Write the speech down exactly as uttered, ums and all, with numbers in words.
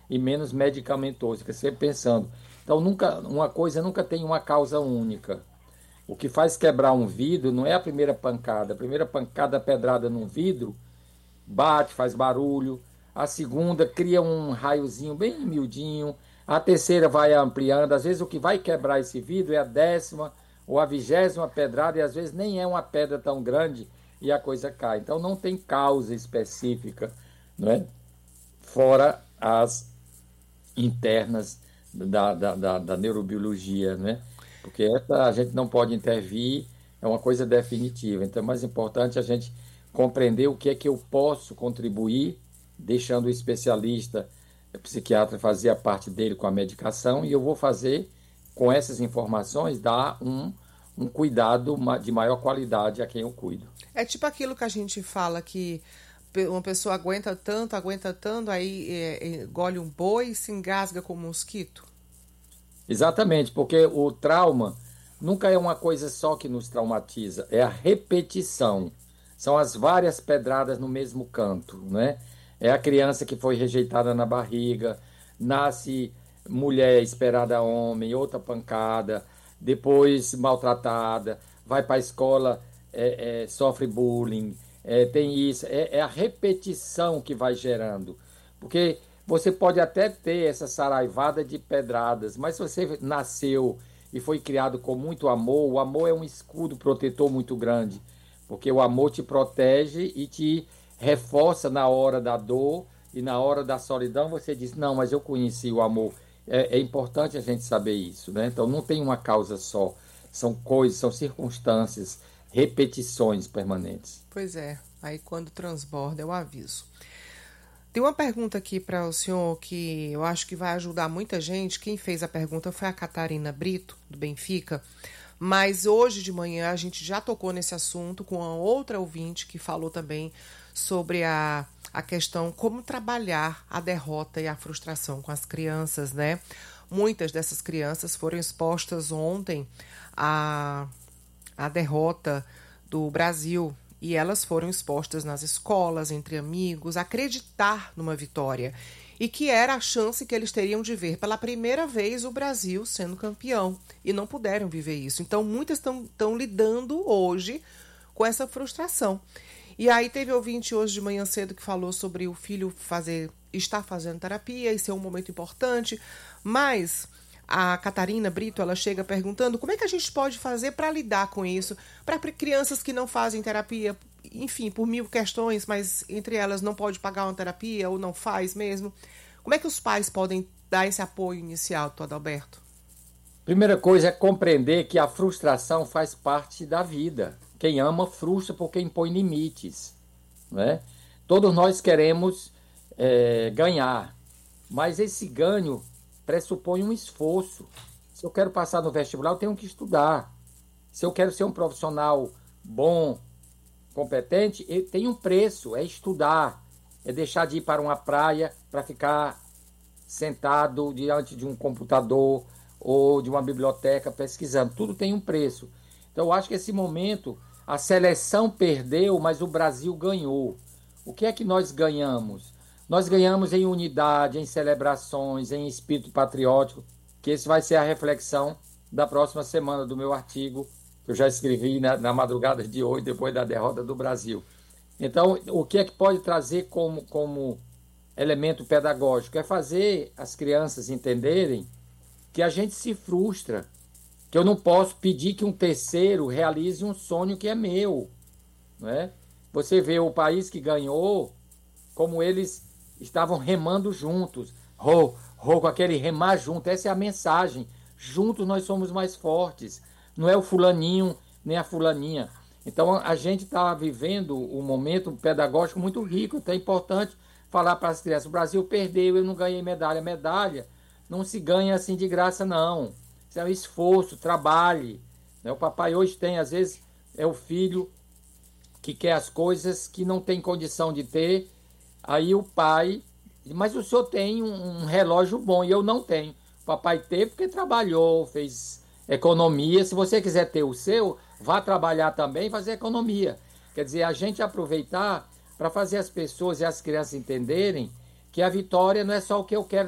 e menos medicamentoso, fica sempre pensando. Então, nunca, uma coisa nunca tem uma causa única. O que faz quebrar um vidro não é a primeira pancada. A primeira pancada, pedrada num vidro, bate, faz barulho. A segunda cria um raiozinho bem miudinho. A terceira vai ampliando. Às vezes o que vai quebrar esse vidro é a décima ou a vigésima pedrada, e às vezes nem é uma pedra tão grande e a coisa cai. Então não tem causa específica, não é? Fora as internas da, da, da, da neurobiologia, né? Porque essa a gente não pode intervir, é uma coisa definitiva. Então é mais importante a gente compreender o que é que eu posso contribuir, deixando o especialista, o psiquiatra, fazer a parte dele com a medicação, e eu vou fazer, com essas informações, dar um, um cuidado de maior qualidade a quem eu cuido. É tipo aquilo que a gente fala que uma pessoa aguenta tanto, aguenta tanto, aí é, é, engole um boi e se engasga com um mosquito. Exatamente, porque o trauma nunca é uma coisa só que nos traumatiza, é a repetição. São as várias pedradas no mesmo canto, né? É a criança que foi rejeitada na barriga, nasce mulher esperada homem, outra pancada, depois maltratada, vai para a escola, é, é, sofre bullying, é, tem isso. É, é a repetição que vai gerando. Porque você pode até ter essa saraivada de pedradas, mas se você nasceu e foi criado com muito amor, o amor é um escudo protetor muito grande, porque o amor te protege e te reforça na hora da dor e na hora da solidão. Você diz, não, mas eu conheci o amor. É, é importante a gente saber isso, né? Então não tem uma causa só, são coisas, são circunstâncias, repetições permanentes. Pois é, aí quando transborda é o aviso. Tem uma pergunta aqui para o senhor que eu acho que vai ajudar muita gente. Quem fez a pergunta foi a Catarina Brito, do Benfica. Mas hoje de manhã a gente já tocou nesse assunto com a outra ouvinte que falou também sobre a, a questão como trabalhar a derrota e a frustração com as crianças, né? Muitas dessas crianças foram expostas ontem à, à derrota do Brasil. E elas foram expostas nas escolas, entre amigos, a acreditar numa vitória. E que era a chance que eles teriam de ver pela primeira vez o Brasil sendo campeão. E não puderam viver isso. Então, muitas estão lidando hoje com essa frustração. E aí teve ouvinte hoje de manhã cedo que falou sobre o filho fazer, estar fazendo terapia, isso é um momento importante. Mas a Catarina Brito, ela chega perguntando como é que a gente pode fazer para lidar com isso, para crianças que não fazem terapia, enfim, por mil questões, mas entre elas não pode pagar uma terapia ou não faz mesmo. Como é que os pais podem dar esse apoio inicial, doutor Adalberto? Primeira coisa é compreender que a frustração faz parte da vida. Quem ama frustra porque impõe limites, né? Todos nós queremos é, ganhar, mas esse ganho pressupõe um esforço. Se eu quero passar no vestibular, eu tenho que estudar. Se eu quero ser um profissional bom, competente, tem um preço, é estudar, é deixar de ir para uma praia para ficar sentado diante de um computador ou de uma biblioteca pesquisando. Tudo tem um preço. Então eu acho que esse momento a seleção perdeu, mas o Brasil ganhou. O que é que nós ganhamos? Nós ganhamos em unidade, em celebrações, em espírito patriótico, que esse vai ser a reflexão da próxima semana do meu artigo, que eu já escrevi na, na madrugada de hoje, depois da derrota do Brasil. Então, o que é que pode trazer como, como elemento pedagógico? É fazer as crianças entenderem que a gente se frustra, que eu não posso pedir que um terceiro realize um sonho que é meu, não é? Você vê o país que ganhou, como eles estavam remando juntos, ro, ro, com aquele remar junto. Essa é a mensagem. Juntos nós somos mais fortes. Não é o fulaninho nem a fulaninha. Então a gente está vivendo um momento pedagógico muito rico. Então é importante falar para as crianças: o Brasil perdeu, eu não ganhei medalha. Medalha não se ganha assim de graça, não. Isso é um esforço, trabalhe. O papai hoje tem, às vezes, é o filho que quer as coisas que não tem condição de ter. Aí o pai, mas o senhor tem um, um relógio bom e eu não tenho. O papai teve porque trabalhou, fez economia. Se você quiser ter o seu, vá trabalhar também e fazer economia. Quer dizer, a gente aproveitar para fazer as pessoas e as crianças entenderem que a vitória não é só o que eu quero